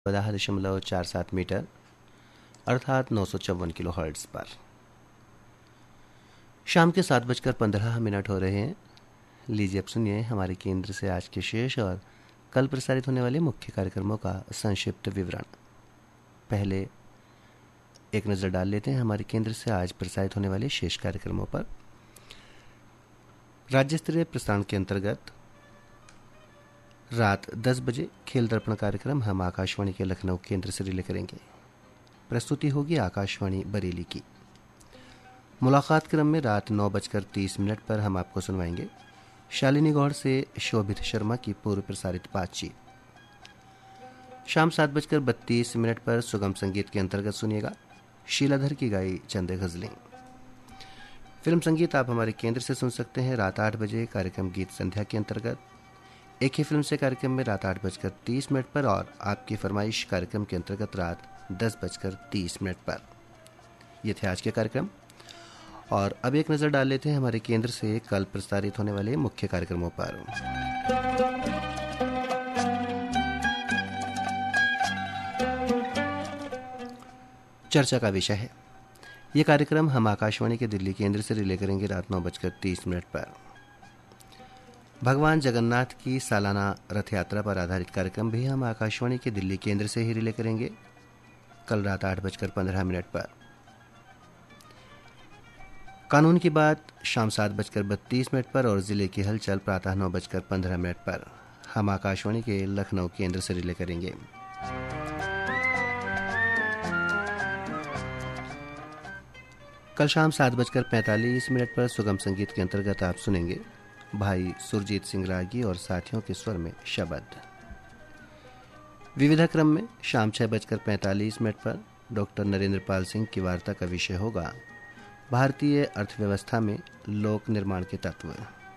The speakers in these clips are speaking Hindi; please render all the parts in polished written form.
14.47 मीटर अर्थात 954 किलो हर्ट्ज़ पर। शाम के 7:15 हो रहे हैं। लीजिए अब सुनिए हमारे केंद्र से आज के शेष और कल प्रसारित होने वाले मुख्य कार्यक्रमों का संक्षिप्त विवरण। पहले एक नज़र डाल लेते हैं हमारे केंद्र से आज प्रसारित होने वाले शेष कार्यक्रमों पर। राज्य स्तरीय प्रसारण के अंतर्गत रात 10 बजे खेल दर्पण कार्यक्रम हम आकाशवाणी के लखनऊ केंद्र से रिले करेंगे। प्रस्तुति होगी आकाशवाणी बरेली की। मुलाकात क्रम में रात 9:30 पर हम आपको सुनवाएंगे शालिनी गौड़ से शोभित शर्मा की पूर्व प्रसारित बातचीत। शाम 7:32 पर सुगम संगीत के अंतर्गत सुनिएगा शीलाधर की गाई चंद गजलें। फिल्म संगीत आप हमारे केंद्र से सुन सकते हैं रात 8 बजे कार्यक्रम गीत संध्या के अंतर्गत। एक ही फिल्म से कार्यक्रम में रात 8:30 पर और आपकी फरमाइश कार्यक्रम के अंतर्गत रात 10:30 पर। ये थे आज के कार्यक्रम और अब एक नज़र डाल लेते हैं हमारे केंद्र से कल प्रसारित होने वाले मुख्य कार्यक्रमों पर। चर्चा का विषय है। ये कार्यक्रम हम आकाशवाणी के दिल्ली केंद्र से रिले करेंगे रात 9:30 पर। भगवान जगन्नाथ की सालाना रथ यात्रा पर आधारित कार्यक्रम भी हम आकाशवाणी के दिल्ली केंद्र से ही रिले करेंगे कल रात 8:15 पर। कानून की बात शाम 7:32 पर और जिले की हलचल प्रातः 9:15 पर हम आकाशवाणी के लखनऊ केंद्र से रिले करेंगे। कल शाम 7:45 पर सुगम संगीत के अंतर्गत आप सुनेंगे भाई सुरजीत सिंह रागी और साथियों के स्वर में शब्द। विविधा क्रम में शाम 6:45 पर डॉक्टर नरेंद्र पाल सिंह की वार्ता का विषय होगा भारतीय अर्थव्यवस्था में लोक निर्माण के तत्व।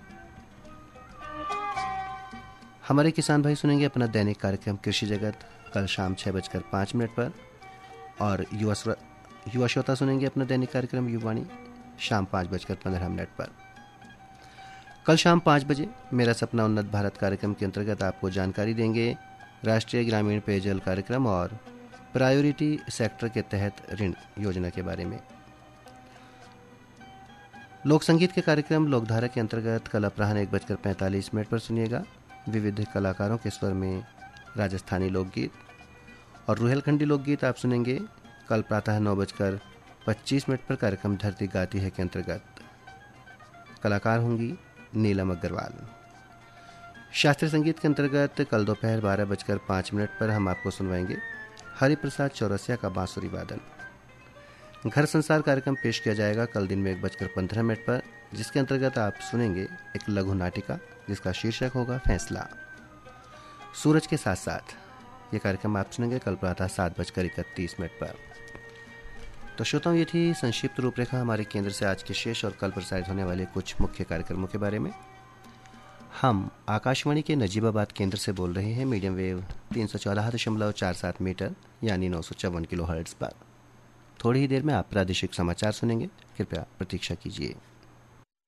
हमारे किसान भाई सुनेंगे अपना दैनिक कार्यक्रम कृषि जगत कल शाम 6:05 पर और युवा श्रोता सुनेंगे अपना दैनिक कार्यक्रम युवाणी शाम 5:15 पर। कल शाम 5 बजे मेरा सपना उन्नत भारत कार्यक्रम के अंतर्गत आपको जानकारी देंगे राष्ट्रीय ग्रामीण पेयजल कार्यक्रम और प्रायोरिटी सेक्टर के तहत ऋण योजना के बारे में। लोक संगीत के कार्यक्रम लोकधारा के अंतर्गत कल अपराह्न 1:45 पर सुनिएगा विविध कलाकारों के स्वर में राजस्थानी लोकगीत और रुहेलखंडी लोकगीत आप सुनेंगे कल प्रातः 9:25 पर कार्यक्रम धरती गाती है के अंतर्गत। कलाकार होंगी नीलम अग्रवाल। शास्त्रीय संगीत के अंतर्गत कल दोपहर 12:05 पर हम आपको सुनवाएंगे हरिप्रसाद चौरसिया का बांसुरी वादन। घर संसार कार्यक्रम पेश किया जाएगा कल दिन में 1:15 पर जिसके अंतर्गत आप सुनेंगे एक लघु नाटिका जिसका शीर्षक होगा फैसला। सूरज के साथ साथ ये कार्यक्रम आप सुनेंगे कल प्रातः 7:31 पर। तो श्रोताओं ये थी संक्षिप्त रूपरेखा हमारे केंद्र से आज के शेष और कल प्रसारित होने वाले कुछ मुख्य कार्यक्रमों के बारे में। हम आकाशवाणी के नजीबाबाद केंद्र से बोल रहे हैं मीडियम वेव 314.47 मीटर यानी 954 किलो हर्ट्ज़ पर। थोड़ी ही देर में आप प्रादेशिक समाचार सुनेंगे, कृपया प्रतीक्षा कीजिए।